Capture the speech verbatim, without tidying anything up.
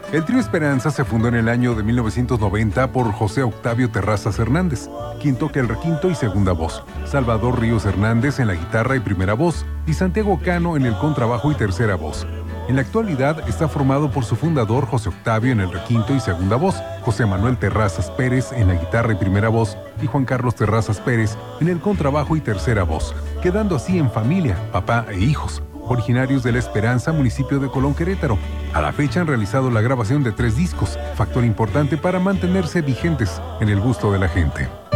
El Trío Esperanza se fundó en el año de mil novecientos noventa por José Octavio Terrazas Hernández, quien toca el requinto y segunda voz, Salvador Ríos Hernández en la guitarra y primera voz, y Santiago Cano en el contrabajo y tercera voz. En la actualidad está formado por su fundador José Octavio en el requinto y segunda voz, José Manuel Terrazas Pérez en la guitarra y primera voz y Juan Carlos Terrazas Pérez en el contrabajo y tercera voz, quedando así en familia, papá e hijos, originarios de La Esperanza, municipio de Colón, Querétaro. A la fecha han realizado la grabación de tres discos, factor importante para mantenerse vigentes en el gusto de la gente.